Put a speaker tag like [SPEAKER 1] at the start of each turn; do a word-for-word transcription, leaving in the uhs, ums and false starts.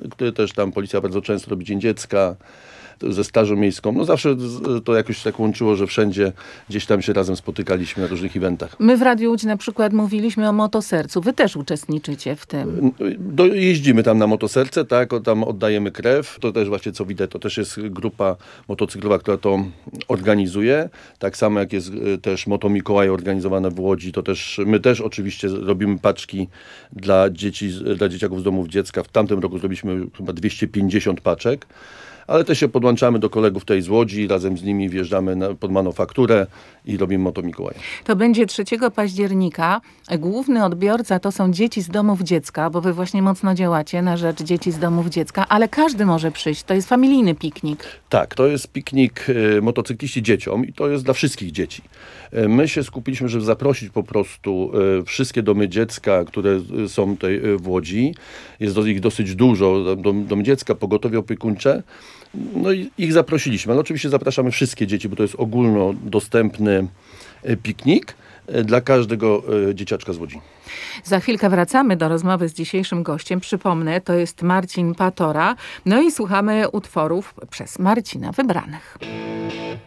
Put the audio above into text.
[SPEAKER 1] który też tam policja bardzo często robi Dzień Dziecka, ze Strażą Miejską. No zawsze to jakoś tak łączyło, że wszędzie gdzieś tam się razem spotykaliśmy na różnych eventach.
[SPEAKER 2] My w Radiu Łódź na przykład mówiliśmy o Motosercu. Wy też uczestniczycie w tym.
[SPEAKER 1] Do, jeździmy tam na Motoserce, tak, o, tam oddajemy krew. To też właśnie co widać, to też jest grupa motocyklowa, która to organizuje. Tak samo jak jest też Moto Mikołaj organizowane w Łodzi, to też my też oczywiście robimy paczki dla dzieci, dla dzieciaków z domów dziecka. W tamtym roku zrobiliśmy chyba dwieście pięćdziesiąt paczek. Ale też się podłączamy do kolegów tej z Łodzi, razem z nimi wjeżdżamy na, pod manufakturę i robimy Moto Mikołaja.
[SPEAKER 2] To będzie trzeciego października. Główny odbiorca to są dzieci z domów dziecka, bo wy właśnie mocno działacie na rzecz dzieci z domów dziecka, ale każdy może przyjść. To jest familijny piknik.
[SPEAKER 1] Tak, to jest piknik y, motocykliści dzieciom i to jest dla wszystkich dzieci. Y, my się skupiliśmy, żeby zaprosić po prostu y, wszystkie domy dziecka, które y, są tutaj y, w Łodzi. Jest do, ich dosyć dużo, dom, dom dziecka, pogotowie opiekuńcze. No i ich zaprosiliśmy, ale oczywiście zapraszamy wszystkie dzieci, bo to jest ogólnodostępny piknik dla każdego dzieciaczka z Łodzi.
[SPEAKER 2] Za chwilkę wracamy do rozmowy z dzisiejszym gościem. Przypomnę, to jest Marcin Patora. No i słuchamy utworów przez Marcina wybranych.